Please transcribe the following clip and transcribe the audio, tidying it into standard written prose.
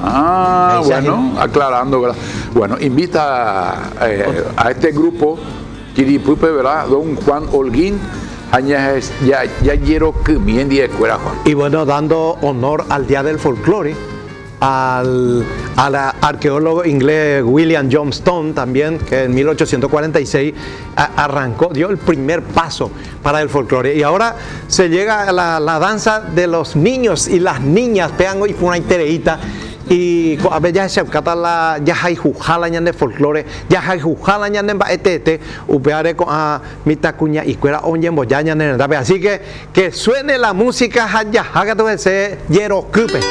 Bueno, aclarando, ¿verdad? Bueno, invita a este grupo, Quiripupe, ¿verdad? Don Juan Holguín, ya quiero que bien de escuela, Juan. Y bueno, dando honor al Día del Folclore, al arqueólogo inglés William Johnstone también, que en 1846 dio el primer paso para el folclore. Y ahora se llega a la danza de los niños y las niñas, pegan hoy una intereita. Y a ver, ya se cata ya hay jujala ya de folclore, ya hay jujala ya de baetete, upeare con a mitacuña y cuera onyen boyaña en el así que suene la música ya haga todo ese yero cupe.